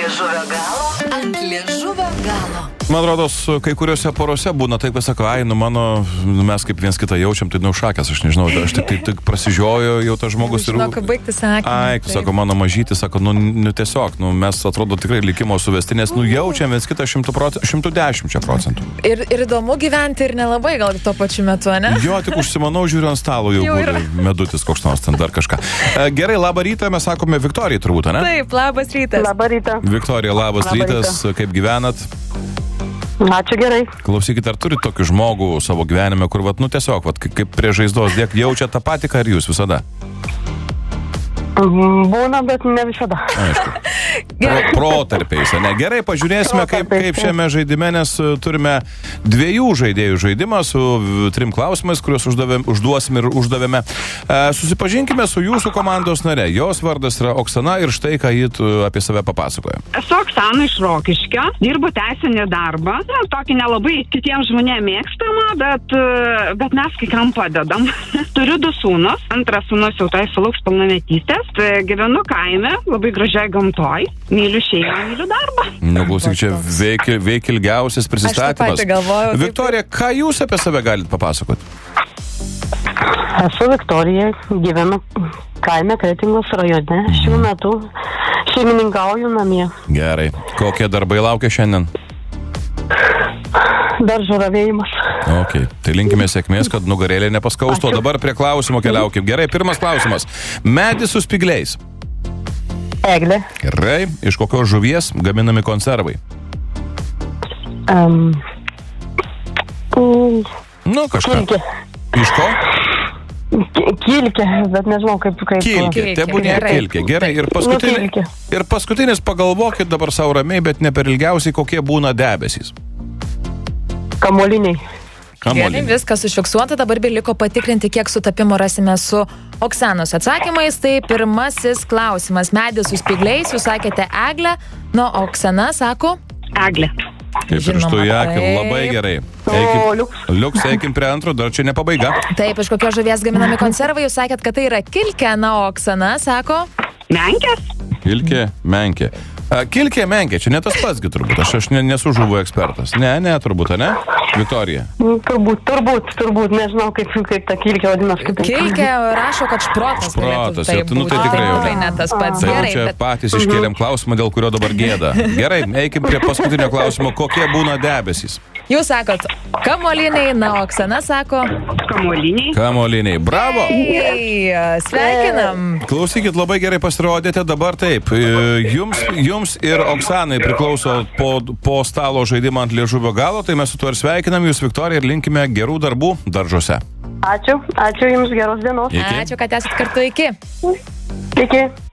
liežuvio galo. Ant liežuvio galo. Man rodos, kai kuriuose porose būna taip, kad sako, mes kaip viens kitą jaučiam, tai neužšakęs, aš nežinau, aš tik prasižioju jau tas žmogus ir... Žinau, baigti sakinį. Sako, mano mažytis, sako, tiesiog, mes atrodo tikrai likimo suvestinės, jaučiam viens kitą 110%. Ir įdomu gyventi ir nelabai, gal tuo pačiu metu, ne? Jo, tik užsimanau, žiūriu ant stalo jau būtų medutis koks nors ten dar kažką. Gerai, labą rytą, mes sakome Viktorijai turbūt, ne? Taip, labas rytas. Labą rytą. Viktorija, labas rytas, kaip gyvenat? Ačiū, gerai. Klausykit, ar turit tokį žmogų savo gyvenime, kur, tiesiog, kaip prie žaizdos dėk, jaučia tą patį, ką ir jūs visada? Būna, bet ne visada. Aišku. Protarpiais, ne? Gerai, pažiūrėsime, kaip šiame žaidime, nes turime 2 žaidėjų žaidimą su 3 klausimais, kuriuos užduosim ir uždavėme. Susipažinkime su jūsų komandos nare. Jos vardas yra Oksana ir štai, ką ji apie save papasakoja. Esu Oksana iš Rokiškio, dirbu teisinį darbą, tokį nelabai kitiems žmonėms mėgstamą, bet mes kai kam padedam. Turiu 2 sūnus, antras sūnus jau tai sulauks pilnametystės. Gyvenu kaime, labai gražiai gamtoj, myliu šeimą, myliu darbą. Klausyk, čia veikia ilgiausias prisistatymas. Aš taip pat galvojau. Viktorija, ką jūs apie save galite papasakoti? Esu Viktorija, gyvenu kaime Kretingos rajone. Šiuo metu šeimininkauju namie. Gerai. Kokie darbai laukia šiandien? Daržo ravėjimas. Ok, tai linkime sėkmės, kad nugarėlė nepaskaustų. O dabar prie klausimo keliaukim. Gerai, pirmas klausimas. Medis su spygliais. Eglė. Gerai, iš kokios žuvies gaminami konservai? Kažką. Kilkė. Iš ko? Kilkė, bet nežinau kaip. Kilkė, tebūnė kilkė. Gerai, ir paskutinis pagalvokit dabar savo ramiai, bet ne per ilgiausiai, kokie būna debesys. Kamuoliniai. Gerai, viskas užfiksuota, dabar beliko patikrinti, kiek sutapimų rasime su Oksanos atsakymais. Tai pirmasis klausimas. Medis su spygliais, jūs sakėte eglę, Oksana sako? Eglė. Kaip pirštų į akį, labai gerai. Liuks, eikim prie antro, dar čia ne pabaiga. Taip, iš kokios žuvies gaminami konservai, jūs sakėt, kad tai yra kilkė, Oksana sako? Menkės. Kilkė, menkė. Kilkė, menkė, čia ne tas patsgi turbūt, aš nesu žuvų ekspertas. Ne, turbūt, ne? Viktorija. Turbūt, nežinau, kaip ta kilkė vadinas. Kilkė rašo, kad šprotas. Šprotas, tai tikrai jau. Tai ne tas pats. Tai jau čia patys iškėlėm klausimą, dėl kurio dabar gėda. Gerai, eikim prie paskutinio klausimo, kokie būna debesys. Jūs sakot kamuoliniai, Oksana sako? Kamuoliniai, bravo! Sveikinam! Klausykit, labai gerai pasirodėte, dabar taip. Jums ir Oksanai priklauso po stalo žaidimą ant liežuvio galo, tai mes su tuo ir sveikinam jūs, Viktorija, ir linkime gerų darbų daržuose. Ačiū jums, geros dienos. Iki. Ačiū, kad esat kartu, iki. Iki.